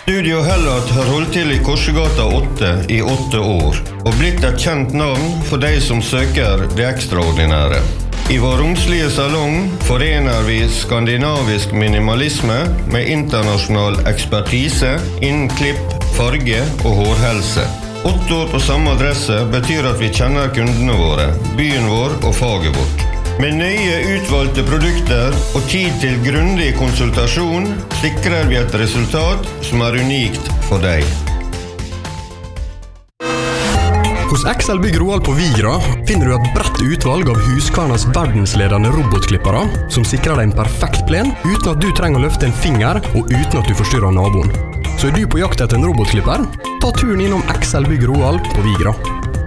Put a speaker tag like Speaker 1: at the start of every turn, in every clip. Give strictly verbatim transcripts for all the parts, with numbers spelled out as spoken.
Speaker 1: Studio Hellat har holdt til i Korsegata åtte i åtte år, og blitt et kjent navn for de som søker det ekstraordinære. I vår romslige salong forener vi skandinavisk minimalisme med internasjonal ekspertise innen klipp, farge og hårhelse. Åtte år på samme adresse betyr at vi kjenner kundene våre, byen vår og faget vårt. Med nøye utvalgte produkter og tid til grundig konsultasjon sikrer vi et resultat som er unikt for deg.
Speaker 2: Hos X L Bygg Roald på Vigra finner du et bredt utvalg av Husqvarnas verdensledende robotklippere som sikrer deg en perfekt plen uten at du trenger å løfte en finger og uten at du forstyrrer naboen. Så er du på jakt etter en robotklipper? Ta turen innom X L Bygg Roald på Vigra.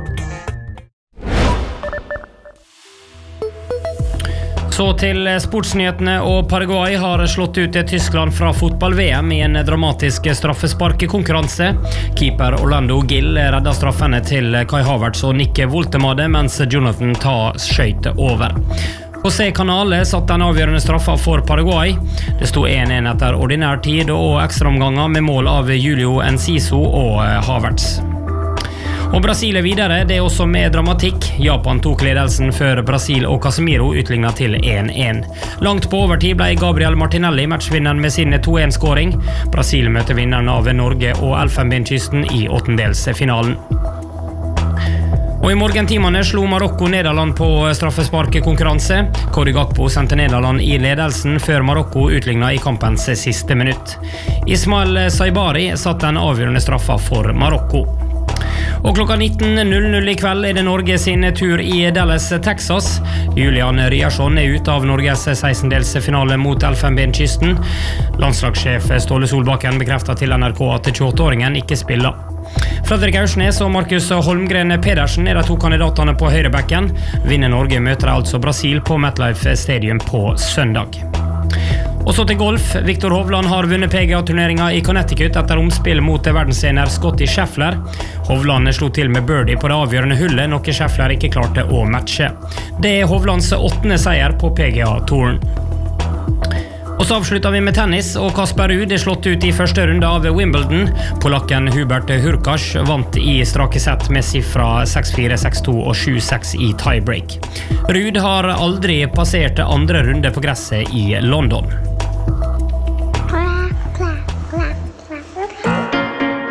Speaker 3: Så til sportsnyhetene, og Paraguay har slått ut Tyskland fra fotball-V M i en dramatisk straffesparkekonkurranse. Keeper Orlando Gill redda straffene til Kai Havertz og Nick Woltemade, mens Jonathan Tah skjøt over. José Canale satt den avgjørende straffa for Paraguay. Det sto en en etter ordinær tid og ekstraomganger med mål av Julio Enciso og Havertz. Og Brasil er videre, det er også med dramatikk. Japan tok ledelsen før Brasil og Casemiro utlignet til en en. Langt på overtid ble Gabriel Martinelli matchvinneren med sin to en-skåring. Brasil møter vinneren av Norge og Elfenbenskysten i åttendelsfinalen. Og i morgentimene slo Marokko Nederland på straffesparkekonkurranse. Cody Gakpo sendte Nederland i ledelsen før Marokko utlignet i kampens siste minutt. Ismail Saibari satt den avgjørende straffa for Marokko. Og klokka nitten null null i kveld er det Norge sin tur i Dallas, Texas. Julian Ryerson er ute av Norges sekstendelsfinale mot Elfenbenskysten. Landslagssjef Ståle Solbakken bekreftet til N R K at tjueåtte-åringen ikke spiller. Fredrik Aursnes og Markus Holmgren Pedersen er de to kandidatene på høyrebekken. Vinner Norge møter altså Brasil på MetLife Stadium på søndag. Og så til golf. Viktor Hovland har vunnet P G A-turneringen i Connecticut etter omspill mot verdensener Scotty Scheffler. Hovland slo til med birdie på det avgjørende hullet, noe Scheffler ikke klarte å matche. Det er Hovlands åttende seier på P G A-touren. Og så avslutter vi med tennis, og Kasper Ruud er slått ut i første runde av Wimbledon. Polakken Hubert Hurkacz vant i strake sett med sifra seks fire, seks to og sju seks i tiebreak. Ruud har aldri passert andre runde på gresset i London.